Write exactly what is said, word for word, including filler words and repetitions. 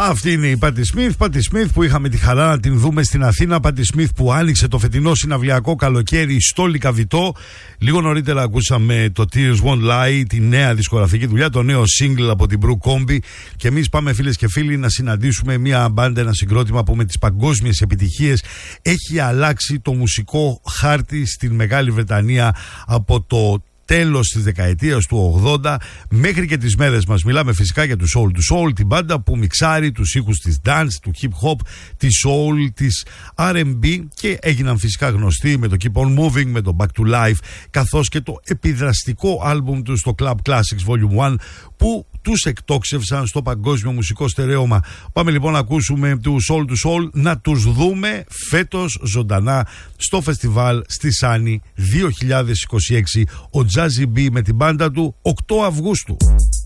Αυτή είναι η Πάτι Σμιθ. Πάτι Σμιθ που είχαμε τη χαρά να την δούμε στην Αθήνα. Πάτι Σμιθ που άνοιξε το φετινό συναυλιακό καλοκαίρι στο Λυκαβητό. Λίγο νωρίτερα ακούσαμε το Tears Won't Lie, τη νέα δισκογραφική δουλειά, το νέο single από την Brooke Combi. Και εμείς πάμε, φίλες και φίλοι, να συναντήσουμε μια μπάντα, ένα συγκρότημα που με τις παγκόσμιες επιτυχίες έχει αλλάξει το μουσικό χάρτη στην Μεγάλη Βρετανία από το τέλος της δεκαετίας του ογδόντα μέχρι και τις μέρες μας. Μιλάμε φυσικά για του Soul to Soul, την μπάντα που μιξάρει τους ήχους της dance, του hip hop, της soul, της αρ εντ μπι και έγιναν φυσικά γνωστοί με το Keep on Moving, με το Back to Life, καθώς και το επιδραστικό άλμπουμ του στο Club Classics Volume ένα που τους εκτόξευσαν στο παγκόσμιο μουσικό στερέωμα. Πάμε λοιπόν να ακούσουμε του Soul to Soul, να τους δούμε φέτος ζωντανά στο φεστιβάλ στη Σάνι δύο χιλιάδες είκοσι έξι, ο Jazzy B με την μπάντα του οκτώ Αυγούστου.